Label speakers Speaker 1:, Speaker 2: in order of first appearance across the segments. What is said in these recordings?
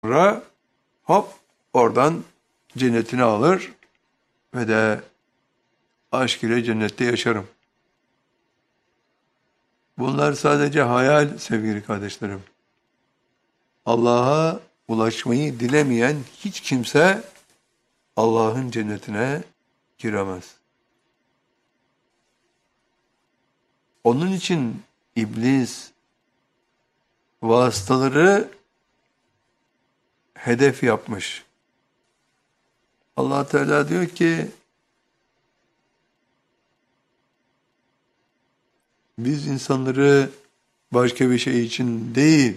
Speaker 1: Sonra hop oradan cennetini alır ve de aşk ile cennette yaşarım. Bunlar sadece hayal sevgili kardeşlerim. Allah'a ulaşmayı dilemeyen hiç kimse Allah'ın cennetine giremez. Onun için iblis vasıtaları hedef yapmış. Allah Teala diyor ki biz insanları başka bir şey için değil,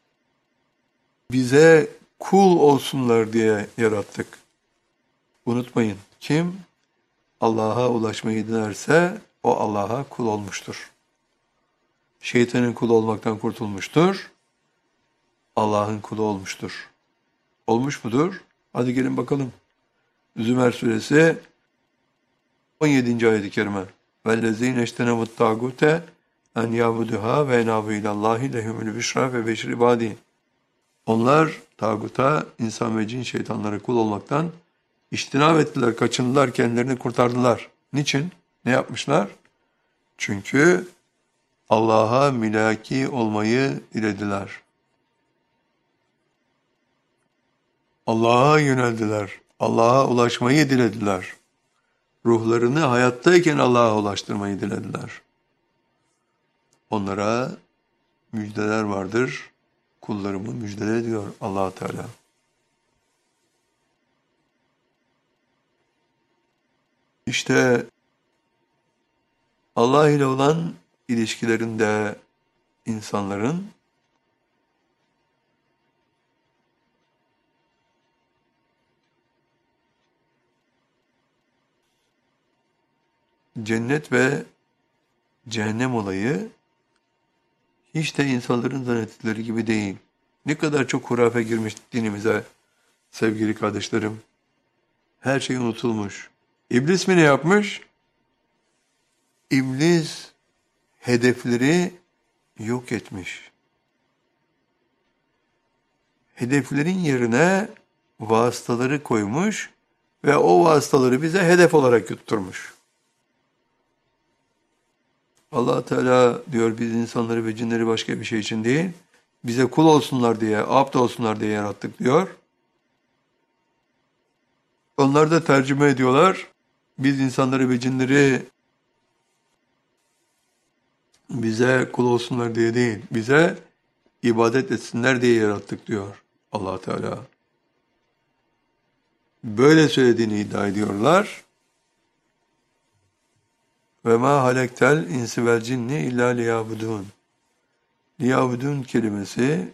Speaker 1: bize kul olsunlar diye yarattık. Unutmayın, kim Allah'a ulaşmayı dilerse o Allah'a kul olmuştur. Şeytanın kulu olmaktan kurtulmuştur. Allah'ın kulu olmuştur. Olmuş mudur? Hadi gelin bakalım. Zümer suresi 17. ayet-i kerime. وَالَّذ۪ينَ اَجْتَنَبُوا الطَّاغُوتَ اَنْ يَعْبُدُهَا وَاَنَابُوا اِلَى اللّٰهِ لَهُمُ الْبِشْرَى وَبَشِّرِ عِبَادِهِ. Onlar tağuta, insan ve cin şeytanlara kul olmaktan İçtinab ettiler, kaçındılar, kendilerini kurtardılar. Niçin? Ne yapmışlar? Çünkü Allah'a mülaki olmayı dilediler. Allah'a yöneldiler. Allah'a ulaşmayı dilediler. Ruhlarını hayattayken Allah'a ulaştırmayı dilediler. Onlara müjdeler vardır. Kullarımı müjdele diyor Allah Teala. İşte Allah ile olan ilişkilerinde insanların cennet ve cehennem olayı hiç de insanların zannettikleri gibi değil. Ne kadar çok hurafe girmiş dinimize sevgili kardeşlerim. Her şey unutulmuş. İblis mi ne yapmış? İblis hedefleri yok etmiş. Hedeflerin yerine vasıtaları koymuş ve o vasıtaları bize hedef olarak yutturmuş. Allah Teala diyor biz insanları ve cinleri başka bir şey için değil, bize kul olsunlar diye, abd olsunlar diye yarattık diyor. Onlar da tercüme ediyorlar. Biz insanları ve cinleri bize kul olsunlar diye değil, bize ibadet etsinler diye yarattık diyor Allah Teala. Böyle söylediğini iddia ediyorlar. Ve ma halektel insi vel cinni illa liyabudun. Liyabudun kelimesi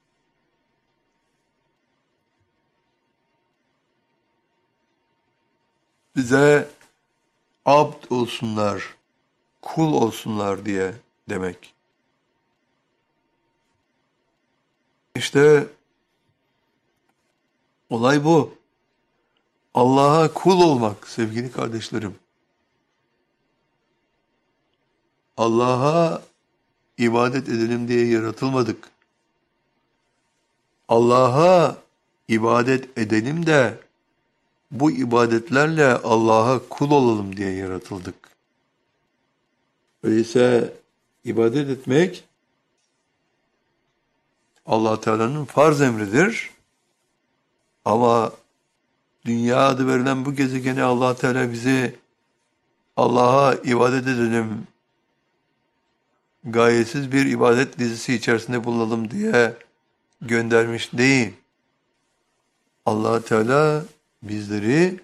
Speaker 1: bize abd olsunlar, kul olsunlar diye demek. İşte olay bu. Allah'a kul olmak sevgili kardeşlerim. Allah'a ibadet edelim diye yaratılmadık. Allah'a ibadet edelim de bu ibadetlerle Allah'a kul olalım diye yaratıldık. Öyleyse ibadet etmek Allah Teala'nın farz emridir. Ama dünya adı verilen bu gezegene Allah Teala bizi Allah'a ibadet edelim, gayesiz bir ibadet dizisi içerisinde bulunalım diye göndermiş değil. Allah Teala bizleri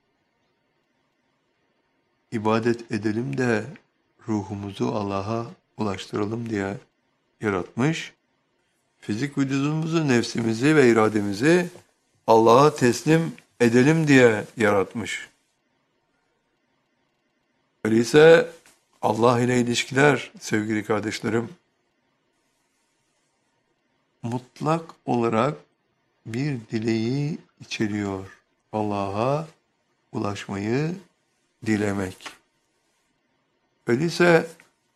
Speaker 1: ibadet edelim de ruhumuzu Allah'a ulaştıralım diye yaratmış. Fizik vücudumuzu, nefsimizi ve irademizi Allah'a teslim edelim diye yaratmış. Öyleyse Allah ile ilişkiler sevgili kardeşlerim mutlak olarak bir dileği içeriyor. Allah'a ulaşmayı dilemek. Öyleyse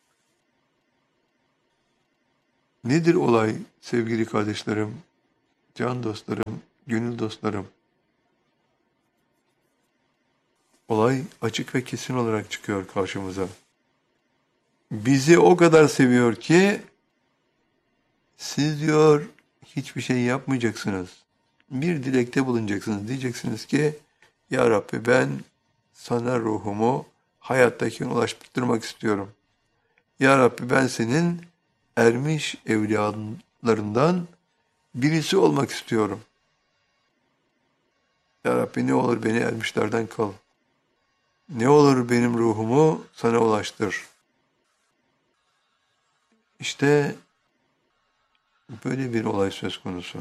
Speaker 1: nedir olay sevgili kardeşlerim? can dostlarım, gönül dostlarım, olay açık ve kesin olarak çıkıyor karşımıza. Bizi o kadar seviyor ki siz diyor hiçbir şey yapmayacaksınız. Bir dilekte bulunacaksınız. Diyeceksiniz ki ya Rabbi ben sana ruhumu hayattakine ulaştırmak istiyorum. Ya Rabbi ben senin ermiş evliyalarından birisi olmak istiyorum. Ya Rabbi ne olur beni ermişlerden kıl. Ne olur benim ruhumu sana ulaştır. İşte böyle bir olay söz konusu.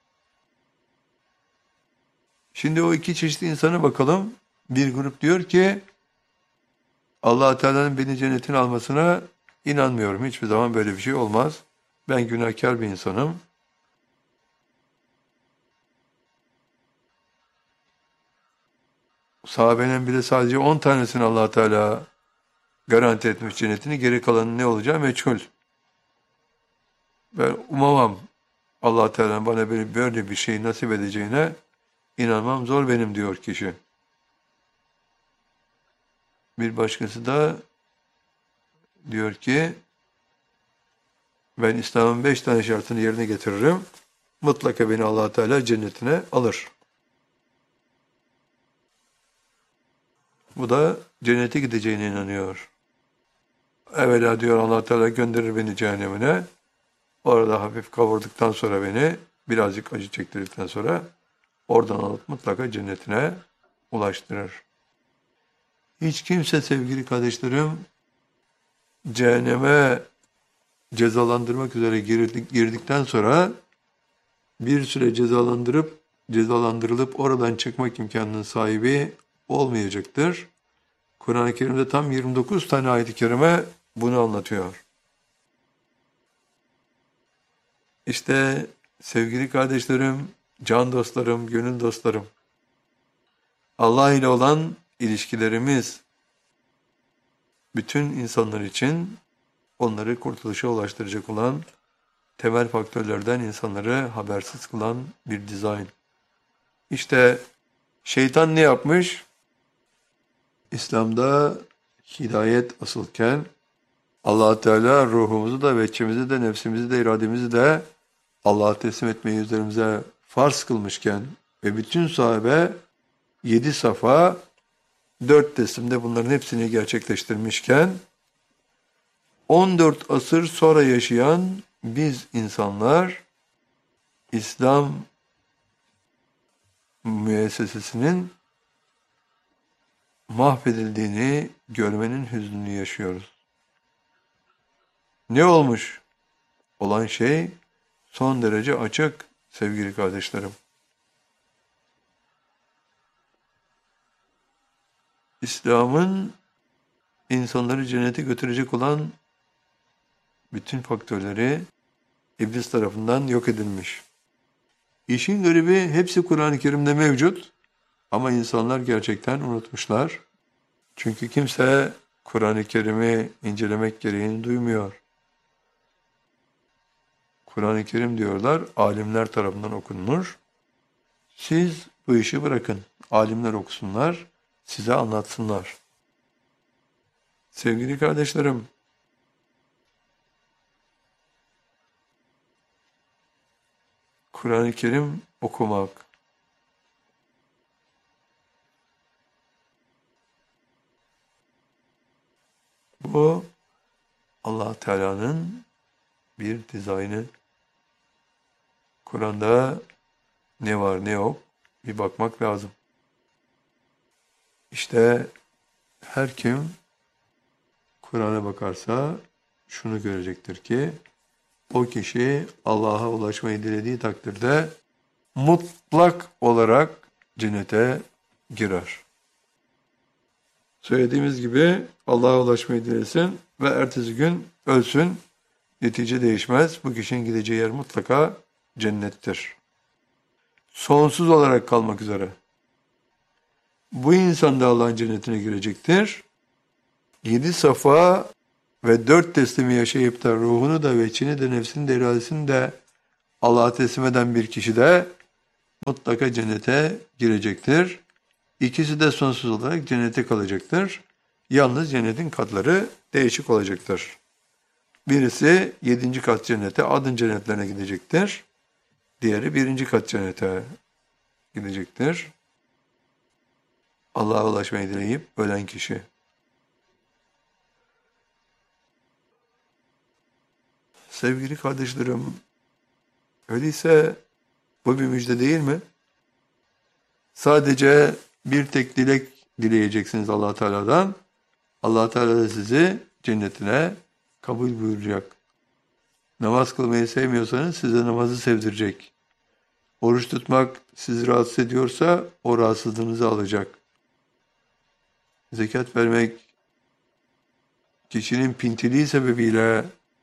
Speaker 1: Şimdi o iki çeşit insana bakalım. Bir grup diyor ki Allah Teala'nın beni cennetine almasına inanmıyorum. Hiçbir zaman böyle bir şey olmaz. Ben günahkar bir insanım. Sahabenin bile sadece 10 tanesini Allah Teala garanti etmiş cennetini. Geri kalanın ne olacağı meçhul. Ben umamam Allah Teala'nın bana böyle bir şey nasip edeceğine inanmam zor benim diyor kişi. Bir başkası da diyor ki ben İslam'ın 5 tane şartını yerine getiririm. Mutlaka beni Allah Teala cennetine alır. Bu da cennete gideceğine inanıyor. Evvela diyor Allah Teala gönderir beni cehennemine. Orada hafif kavurduktan sonra beni birazcık acı çektirdikten sonra oradan alıp mutlaka cennetine ulaştırır. Hiç kimse sevgili kardeşlerim cehenneme cezalandırmak üzere girdikten sonra bir süre cezalandırılıp oradan çıkmak imkanının sahibi olmayacaktır. Kur'an-ı Kerim'de tam 29 tane ayet-i kerime bunu anlatıyor. İşte sevgili kardeşlerim, can dostlarım, gönül dostlarım, Allah ile olan ilişkilerimiz bütün insanlar için onları kurtuluşa ulaştıracak olan temel faktörlerden insanları habersiz kılan bir dizayn. İşte şeytan ne yapmış? İslam'da hidayet asılken Allah Teala ruhumuzu da, veçimizi de, nefsimizi de, irademizi de Allah'a teslim etmeyi üzerimize farz kılmışken ve bütün sahabe 7 safa 4 teslimde bunların hepsini gerçekleştirmişken 14 asır sonra yaşayan biz insanlar İslam müessesesinin mahvedildiğini görmenin hüznünü yaşıyoruz. Ne olmuş? Olan şey son derece açık sevgili kardeşlerim. İslam'ın insanları cennete götürecek olan bütün faktörleri İblis tarafından yok edilmiş. İşin garibi hepsi Kur'an-ı Kerim'de mevcut ama insanlar gerçekten unutmuşlar. Çünkü kimse Kur'an-ı Kerim'i incelemek gereğini duymuyor. Kur'an-ı Kerim diyorlar, alimler tarafından okunmuş. Siz bu işi bırakın, alimler okusunlar, size anlatsınlar. Sevgili kardeşlerim, Kur'an-ı Kerim okumak, bu Allah Teala'nın bir dizaynı. Kur'an'da ne var ne yok bir bakmak lazım. İşte her kim Kur'an'a bakarsa şunu görecektir ki o kişi Allah'a ulaşmayı dilediği takdirde mutlak olarak cennete girer. Söylediğimiz gibi Allah'a ulaşmayı dilesin ve ertesi gün ölsün. Netice değişmez. Bu kişinin gideceği yer mutlaka cennettir. Sonsuz olarak kalmak üzere. Bu insan da Allah'ın cennetine girecektir. 7 safa ve 4 teslimi yaşayıp da ruhunu da, veçini de, nefsini de, iradesini de Allah'a teslim eden bir kişi de mutlaka cennete girecektir. İkisi de sonsuz olarak cennete kalacaktır. Yalnız cennetin katları değişik olacaktır. Birisi 7. kat cennete, adın cennetlerine gidecektir. Diğeri 1. kat cennete gidecektir. Allah'a ulaşmayı dileyip ölen kişi. Sevgili kardeşlerim, öyleyse bu bir müjde değil mi? Sadece bir tek dilek dileyeceksiniz Allah Teala'dan. Allah Teala da sizi cennetine kabul buyuracak. Namaz kılmayı sevmiyorsanız size namazı sevdirecek. Oruç tutmak sizi rahatsız ediyorsa o rahatsızlığınızı alacak. Zekat vermek kişinin pintiliği sebebiyle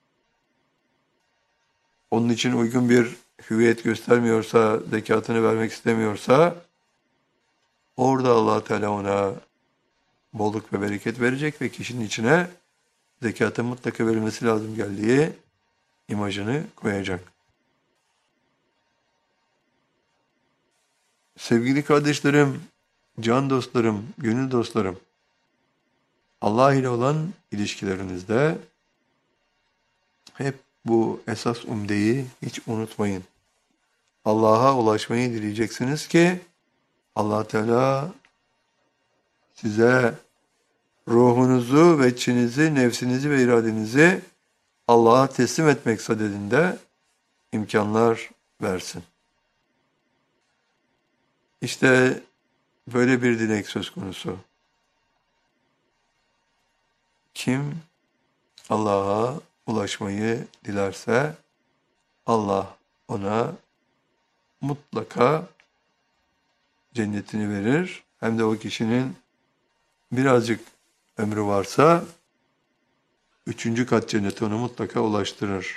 Speaker 1: onun için uygun bir hüviyet göstermiyorsa, zekatını vermek istemiyorsa orada Allah Teala ona bolluk ve bereket verecek ve kişinin içine zekatın mutlaka verilmesi lazım geldiği imajını koyacak. Sevgili kardeşlerim, can dostlarım, gönül dostlarım, Allah ile olan ilişkilerinizde hep bu esas umdeyi hiç unutmayın. Allah'a ulaşmayı dileyeceksiniz ki Allah Teala size ruhunuzu ve içinizi, nefsinizi ve iradenizi Allah'a teslim etmek sadedinde imkanlar versin. İşte böyle bir dilek söz konusu. Kim Allah'a ulaşmayı dilerse Allah ona mutlaka cennetini verir. Hem de o kişinin birazcık ömrü varsa 3. kat cennete onu mutlaka ulaştırır.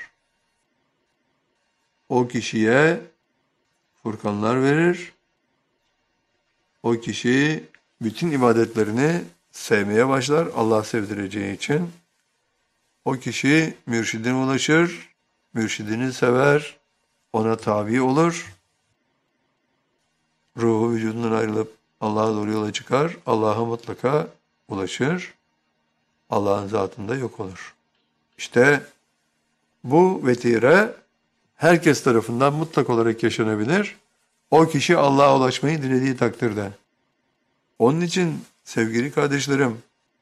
Speaker 1: O kişiye furkanlar verir. O kişi bütün ibadetlerini sevmeye başlar Allah sevdireceği için. O kişi mürşidine ulaşır, mürşidini sever, ona tabi olur. Ruhu vücudundan ayrılıp Allah'a doğru yola çıkar, Allah'a mutlaka ulaşır. Allah'ın zatında yok olur. İşte bu vetire herkes tarafından mutlak olarak yaşanabilir. O kişi Allah'a ulaşmayı dilediği takdirde. Onun için sevgili kardeşlerim,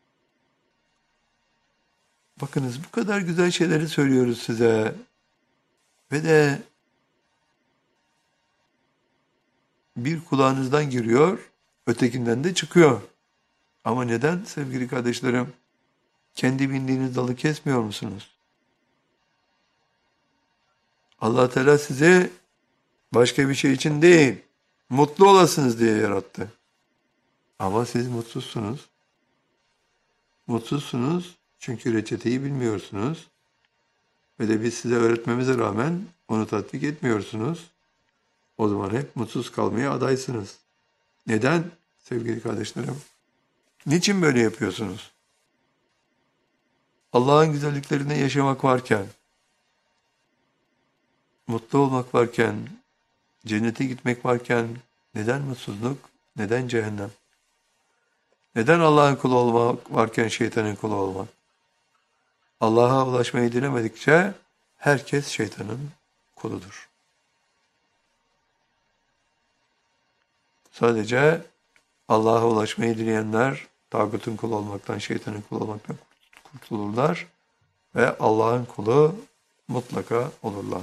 Speaker 1: bakınız bu kadar güzel şeyleri söylüyoruz size ve de bir kulağınızdan giriyor, ötekinden de çıkıyor. Ama neden sevgili kardeşlerim? Kendi bindiğiniz dalı kesmiyor musunuz? Allah Teala sizi başka bir şey için değil, mutlu olasınız diye yarattı. Ama siz mutsuzsunuz. Mutsuzsunuz çünkü reçeteyi bilmiyorsunuz. Ve de biz size öğretmemize rağmen onu tatbik etmiyorsunuz. O zaman hep mutsuz kalmaya adaysınız. Neden sevgili kardeşlerim? Niçin böyle yapıyorsunuz? Allah'ın güzelliklerine yaşamak varken, mutlu olmak varken, cennete gitmek varken neden mutsuzluk, neden cehennem? Neden Allah'ın kulu olmak varken şeytanın kulu olmak? Allah'a ulaşmayı dilemedikçe herkes şeytanın kuludur. Sadece Allah'a ulaşmayı dileyenler tağutun kulu olmaktan, şeytanın kulu olmaktan kurtulurlar ve Allah'ın kulu mutlaka olurlar.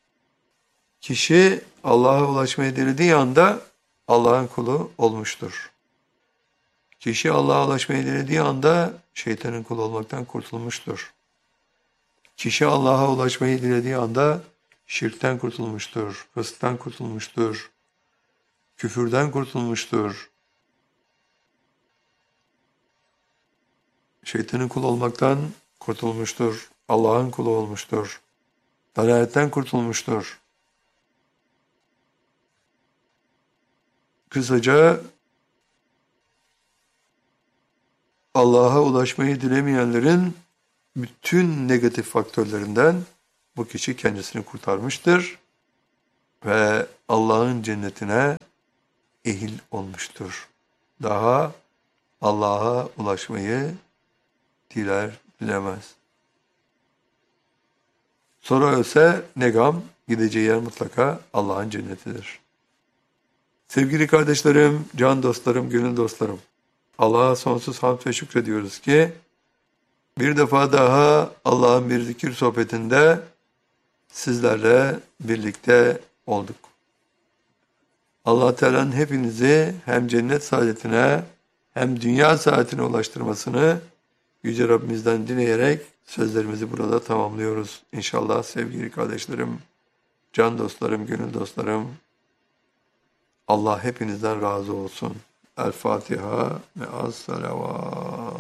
Speaker 1: Kişi Allah'a ulaşmayı dilediği anda Allah'ın kulu olmuştur. Kişi Allah'a ulaşmayı dilediği anda şeytanın kulu olmaktan kurtulmuştur. Kişi Allah'a ulaşmayı dilediği anda şirkten kurtulmuştur, fısktan kurtulmuştur, küfürden kurtulmuştur. Şeytanın kulu olmaktan kurtulmuştur, Allah'ın kulu olmuştur, dalaletten kurtulmuştur. Kısaca Allah'a ulaşmayı dilemeyenlerin bütün negatif faktörlerinden bu kişi kendisini kurtarmıştır. ve Allah'ın cennetine ehil olmuştur. Daha Allah'a ulaşmayı diler dilemez. Sonra ölse ne gam, gideceği yer mutlaka Allah'ın cennetidir. Sevgili kardeşlerim, can dostlarım, gönül dostlarım, Allah'a sonsuz hamd ve şükrediyoruz ki bir defa daha Allah'ın bir zikir sohbetinde sizlerle birlikte olduk. Allah Teala'nın hepinizi hem cennet saadetine hem dünya saadetine ulaştırmasını Yüce Rabbimizden dileyerek sözlerimizi burada tamamlıyoruz. İnşallah sevgili kardeşlerim, can dostlarım, gönül dostlarım, Allah hepinizden razı olsun. El Fatiha ve az salavat.